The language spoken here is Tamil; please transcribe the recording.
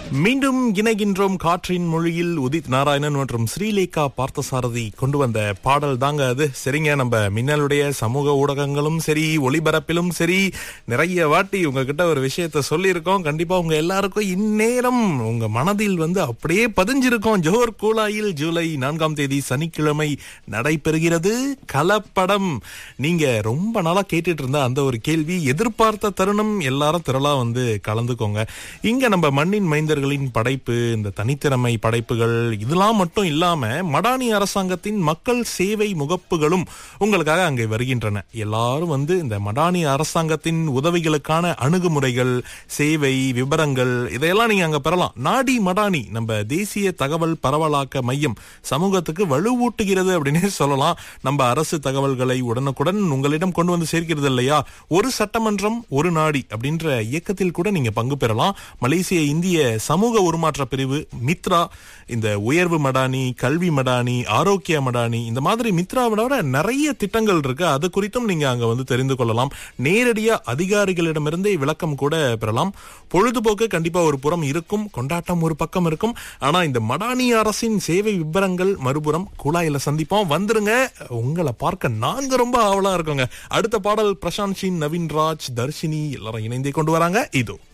மீண்டும் இணைகின்றோம் காற்றின் மொழியில். உதித் நாராயணன் மற்றும் ஸ்ரீலேகா பார்த்தசாரதி கொண்டு வந்த பாடல் தாங்க அது. சரிங்க, நம்ம மின்னலுடைய சமூக ஊடகங்களும் சரி, ஒளிபரப்பிலும் சரி, நிறைய வாட்டி உங்ககிட்ட ஒரு விஷயத்த சொல்லியிருக்கோம். கண்டிப்பா உங்க எல்லாருக்கும் இந்நேரம் உங்க மனதில் அப்படியே பதிஞ்சிருக்கோம். ஜோஹர் கூலாயில் ஜூலை 4ஆம் தேதி சனிக்கிழமை நடைபெறுகிறது கலப்படம். நீங்க ரொம்ப நாளா கேட்டுட்டு இருந்த அந்த ஒரு கேள்வி, எதிர்பார்த்த தருணம். எல்லாரும் திரளா கலந்துக்கோங்க. இங்க நம்ம மண்ணின் மைந்தர்களின் படைப்பு, இந்த தனித்திறமை படைப்புகள் இதெல்லாம் மட்டும் இல்லாம மடானி அரசாங்கத்தின் மக்கள் சேவை முகப்புகளும் உங்களுக்காக அங்கே வருகின்றன. எல்லாரும் இந்த மடானி அரசாங்கத்தின் உதவிகளுக்கான அணுகுமுறைகள், சேவை விவரங்கள் இதையெல்லாம் நீங்க அங்க பெறலாம். நாடி மடானி நம்ம தேசிய தகவல் பரவலாக்க மையம் சமூகத்துக்கு வலுவூட்டுகிறது அப்படின்னே சொல்லலாம். நம்ம அரசு தகவல்களை உடனுக்குடன் உங்களிடம் கொண்டு வந்து சேர்க்கிறது இல்லையா. ஒரு சட்டமன்றம் ஒரு நாடி அப்படின்ற இயக்கத்தில் கூட நீங்க பங்கு பெறலாம். மலேசிய இந்திய சமூக உருமாற்ற பிரிவு மித்ரா இந்த உயர்வு மடானி, கல்வி மடானி, ஆரோக்கிய மடானி, இந்த மாதிரி மித்ராவோட நிறைய திட்டங்கள் இருக்கு. அது குறித்தும் நீங்க அங்க தெரிந்து கொள்ளலாம். நேரடியா அதிகாரிகளிடமிருந்தே விளக்கம் கூட பெறலாம். பொழுதுபோக்கு கண்டிப்பா ஒரு புறம் இருக்கும், கொண்டாட்டம் ஒரு பக்கம் இருக்கும். ஆனா இந்த மடானி அரசின் சேவை விவரங்கள் மறுபுறம் குழாயில சந்திப்போம். வந்துருங்க, உங்களை பார்க்க நாங்க ரொம்ப ஆவலா இருக்கோங்க. அடுத்த பாடல் பிரசாந்த் சிங், நவீன் ராஜ், தர்ஷினி எல்லாரும் இணைந்தே கொண்டு வராங்க. இதோ